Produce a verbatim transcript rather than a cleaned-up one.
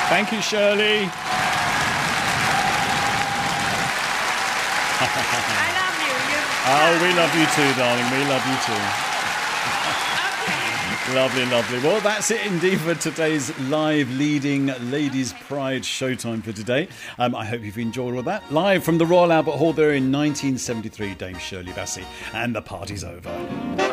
Thank you, Shirley. I love you. you Oh, we love you too, darling. We love you too. Lovely, lovely. Well, that's it indeed for today's live leading Ladies Pride Showtime for today. Um, I hope you've enjoyed all that. Live from the Royal Albert Hall there in nineteen seventy-three, Dame Shirley Bassey. And the party's over.